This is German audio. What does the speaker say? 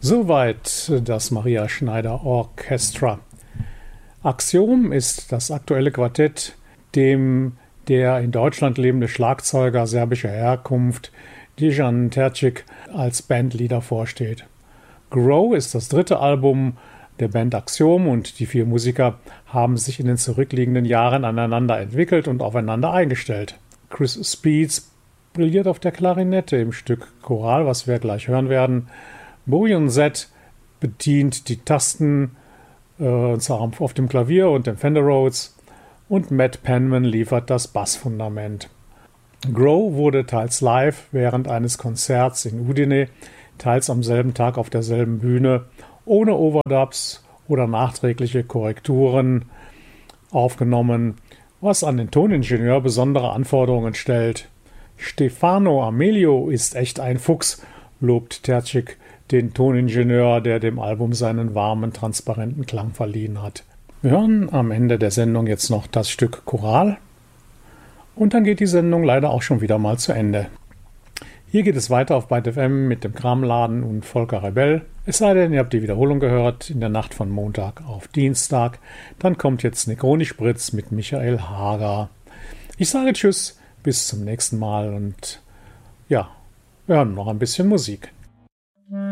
Soweit das Maria Schneider Orchestra. Axiom ist das aktuelle Quartett, dem der in Deutschland lebende Schlagzeuger serbischer Herkunft Dejan Terzic als Bandleader vorsteht. Grow ist das dritte Album der Band Axiom und die 4 Musiker haben sich in den zurückliegenden Jahren aneinander entwickelt und aufeinander eingestellt. Chris Speeds brilliert auf der Klarinette im Stück Choral, was wir gleich hören werden. Bojan Z bedient die Tasten auf dem Klavier und dem Fender Rhodes und Matt Penman liefert das Bassfundament. Grow wurde teils live während eines Konzerts in Udine, teils am selben Tag auf derselben Bühne, ohne Overdubs oder nachträgliche Korrekturen aufgenommen, was an den Toningenieur besondere Anforderungen stellt. Stefano Amelio ist echt ein Fuchs, lobt Terzic den Toningenieur, der dem Album seinen warmen, transparenten Klang verliehen hat. Wir hören am Ende der Sendung jetzt noch das Stück Choral und dann geht die Sendung leider auch schon wieder mal zu Ende. Hier geht es weiter auf Byte FM mit dem Kramladen und Volker Rebell. Es sei denn, ihr habt die Wiederholung gehört in der Nacht von Montag auf Dienstag. Dann kommt jetzt Negroni Spritz mit Michael Hager. Ich sage Tschüss, bis zum nächsten Mal und ja, wir hören noch ein bisschen Musik.